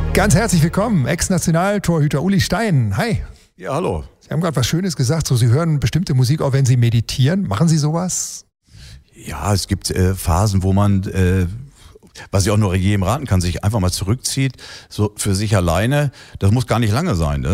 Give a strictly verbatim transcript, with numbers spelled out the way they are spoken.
Ganz herzlich willkommen, Ex-Nationaltorhüter Uli Stein. Hi. Ja, hallo. Sie haben gerade was Schönes gesagt, so Sie hören bestimmte Musik auch, wenn Sie meditieren. Machen Sie sowas? Ja, es gibt äh, Phasen, wo man, äh, was ich auch nur jedem raten kann, sich einfach mal zurückzieht, so für sich alleine. Das muss gar nicht lange sein. Ne?